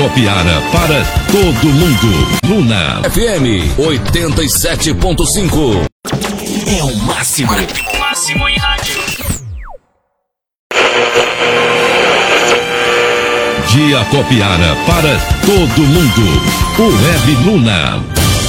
Copiara para todo mundo. Luna FM 87.5. É o máximo. O máximo em rádio. Dia Copiara para todo mundo. O Web Luna.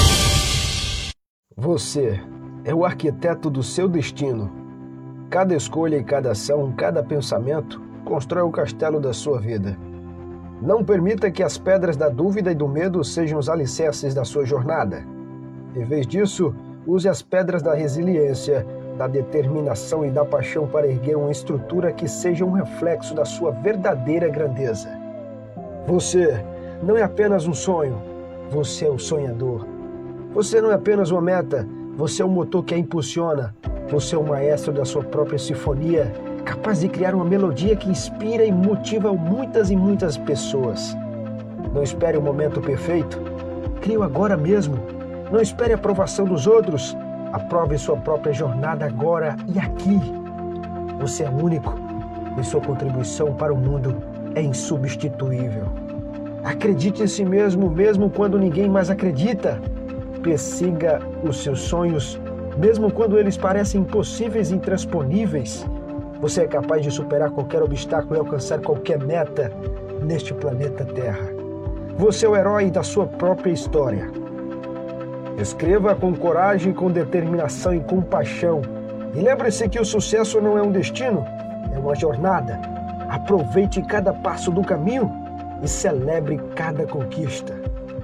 Você é o arquiteto do seu destino. Cada escolha e cada ação, cada pensamento constrói o castelo da sua vida. Não permita que as pedras da dúvida e do medo sejam os alicerces da sua jornada. Em vez disso, use as pedras da resiliência, da determinação e da paixão para erguer uma estrutura que seja um reflexo da sua verdadeira grandeza. Você não é apenas um sonho, você é o sonhador. Você não é apenas uma meta, você é o motor que a impulsiona. Você é o maestro da sua própria sinfonia, capaz de criar uma melodia que inspira e motiva muitas e muitas pessoas. Não espere o momento perfeito, crie-o agora mesmo. Não espere a aprovação dos outros, aprove sua própria jornada agora e aqui. Você é único e sua contribuição para o mundo é insubstituível. Acredite em si mesmo, mesmo quando ninguém mais acredita. Persiga os seus sonhos, mesmo quando eles parecem impossíveis e intransponíveis. Você é capaz de superar qualquer obstáculo e alcançar qualquer meta neste planeta Terra. Você é o herói da sua própria história. Escreva com coragem, com determinação e com paixão. E lembre-se que o sucesso não é um destino, é uma jornada. Aproveite cada passo do caminho e celebre cada conquista.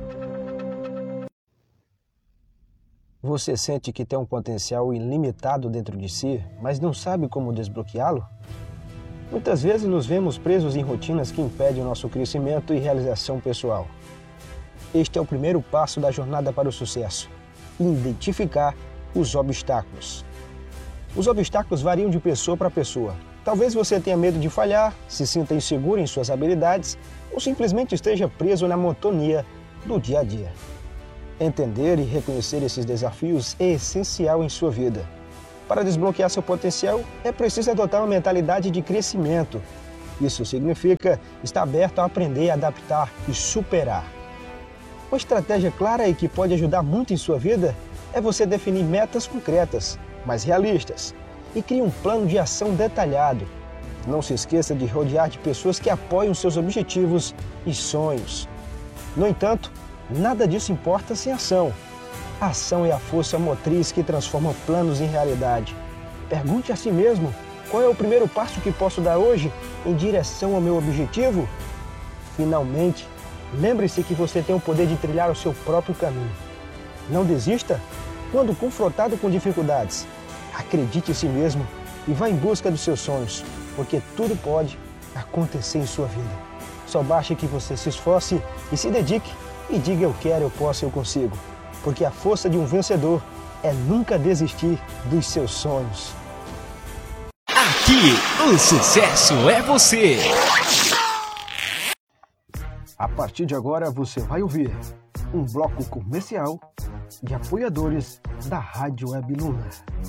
Você sente que tem um potencial ilimitado dentro de si, mas não sabe como desbloqueá-lo? Muitas vezes nos vemos presos em rotinas que impedem o nosso crescimento e realização pessoal. Este é o primeiro passo da jornada para o sucesso: identificar os obstáculos. Os obstáculos variam de pessoa para pessoa. Talvez você tenha medo de falhar, se sinta inseguro em suas habilidades ou simplesmente esteja preso na monotonia do dia a dia. Entender e reconhecer esses desafios é essencial em sua vida. Para desbloquear seu potencial, é preciso adotar uma mentalidade de crescimento. Isso significa estar aberto a aprender, adaptar e superar. Uma estratégia clara e que pode ajudar muito em sua vida é você definir metas concretas, mas realistas, e crie um plano de ação detalhado. Não se esqueça de rodear de pessoas que apoiam seus objetivos e sonhos. No entanto, nada disso importa sem ação. A ação é a força motriz que transforma planos em realidade. Pergunte a si mesmo: qual é o primeiro passo que posso dar hoje em direção ao meu objetivo? Finalmente, lembre-se que você tem o poder de trilhar o seu próprio caminho. Não desista quando confrontado com dificuldades. Acredite em si mesmo e vá em busca dos seus sonhos, porque tudo pode acontecer em sua vida. Só basta que você se esforce e se dedique e diga: eu quero, eu posso, eu consigo. Porque a força de um vencedor é nunca desistir dos seus sonhos. Aqui, o sucesso é você. A partir de agora você vai ouvir um bloco comercial de apoiadores da Rádio Web Luna.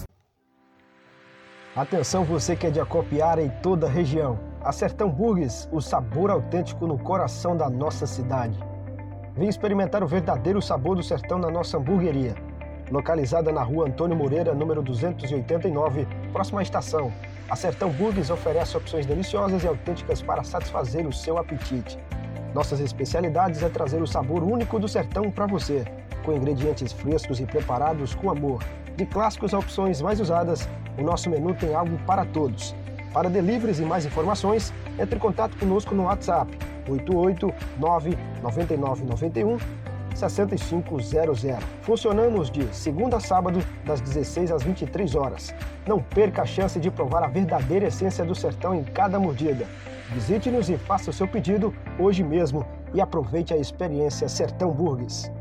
Atenção, você que é de Acopiara e toda a região. A Sertão Burgues, o sabor autêntico no coração da nossa cidade. Vem experimentar o verdadeiro sabor do sertão na nossa hamburgueria. Localizada na rua Antônio Moreira, número 289, próxima à estação. A Sertão Burgues oferece opções deliciosas e autênticas para satisfazer o seu apetite. Nossas especialidades é trazer o sabor único do sertão para você, com ingredientes frescos e preparados com amor. De clássicos a opções mais usadas, o nosso menu tem algo para todos. Para deliveries e mais informações, entre em contato conosco no WhatsApp 889-9991-6500. Funcionamos de segunda a sábado, das 16 às 23 horas. Não perca a chance de provar a verdadeira essência do sertão em cada mordida. Visite-nos e faça o seu pedido hoje mesmo e aproveite a experiência Sertão Burgues.